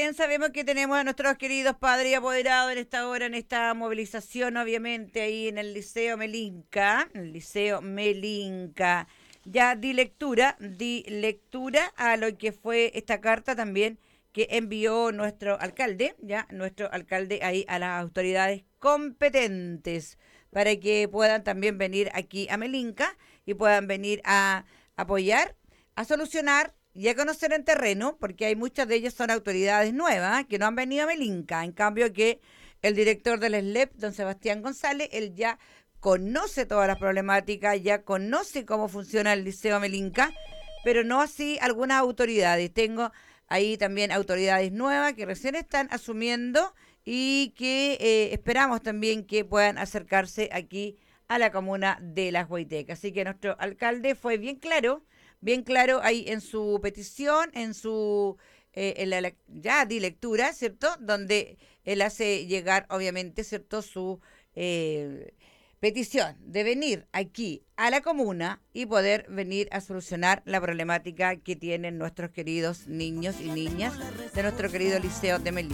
Bien, sabemos que tenemos a nuestros queridos padres y apoderados en esta hora, en esta movilización, obviamente, ahí en el Liceo Melinca, Ya di lectura a lo que fue esta carta también que envió nuestro alcalde ahí a las autoridades competentes para que puedan también venir aquí a Melinca y puedan venir a apoyar, a solucionar y a conocer en terreno, porque hay muchas de ellas son autoridades nuevas que no han venido a Melinca. En cambio que el director del SLEP, don Sebastián González, él ya conoce todas las problemáticas, ya conoce cómo funciona el Liceo Melinca, pero no así algunas autoridades. Tengo ahí también autoridades nuevas que recién están asumiendo y que esperamos también que puedan acercarse aquí a la comuna de Las Huaytecas. Así que nuestro alcalde fue bien claro ahí en su petición, en su ya di lectura, ¿cierto? Donde él hace llegar, obviamente, ¿cierto? Su petición de venir aquí a la comuna y poder venir a solucionar la problemática que tienen nuestros queridos niños y niñas de nuestro querido Liceo de Melilla.